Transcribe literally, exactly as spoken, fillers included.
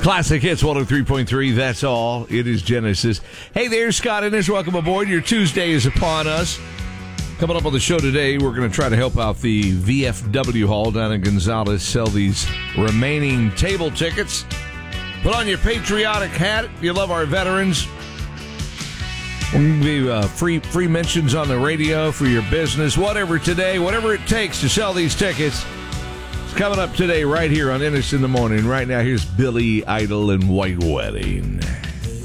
Classic Hits one oh three point three, that's all. It is Genesis. Hey there, Scott Innes. Welcome aboard. Your Tuesday is upon us. Coming up on the show today, we're going to try to help out the V F W Hall down in Gonzales sell these remaining table tickets. Put on your patriotic hat if you love our veterans. We're going to give you uh, free, free mentions on the radio for your business, whatever today, whatever it takes to sell these tickets. Coming up today right here on Innes in the Morning. Right now, here's Billy Idol and White Wedding.